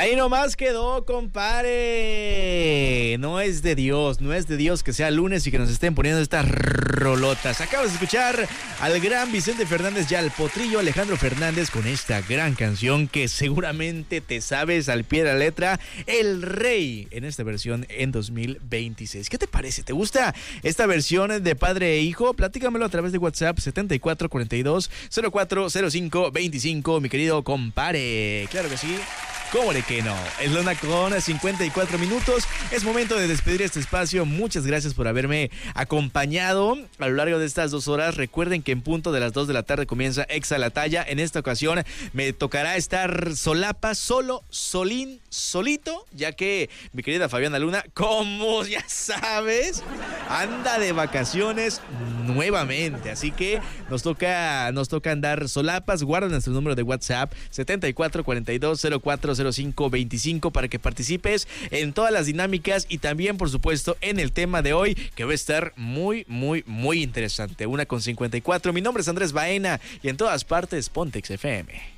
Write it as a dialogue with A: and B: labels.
A: Ahí nomás quedó, compadre. No es de Dios que sea lunes y que nos estén poniendo estas rolotas. Acabas de escuchar al gran Vicente Fernández y al potrillo Alejandro Fernández con esta gran canción que seguramente te sabes al pie de la letra, El Rey, en esta versión en 2026. ¿Qué te parece? ¿Te gusta esta versión de padre e hijo? Platícamelo a través de WhatsApp 7442-040525, mi querido compadre. Claro que sí. ¿Cómo de que no? Es la 1:54 minutos. Es momento de despedir este espacio. Muchas gracias por haberme acompañado a lo largo de estas 2 horas. Recuerden que en punto de las 2 de la tarde comienza Exa la Talla. En esta ocasión me tocará estar solapa, solito, ya que mi querida Fabiana Luna, como ya sabes, anda de vacaciones nuevamente. Así que nos toca andar solapas. Guarda nuestro número de WhatsApp 7442-040525 para que participes en todas las dinámicas y también, por supuesto, en el tema de hoy, que va a estar muy interesante. 1:54. Mi nombre es Andrés Baena y en todas partes Pontex FM.